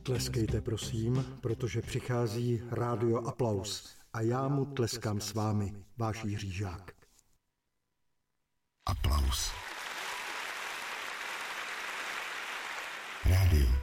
Tleskejte prosím, protože přichází Rádio Aplaus a já mu tleskám s vámi, váš Jiří Žák. Aplaus. Rádio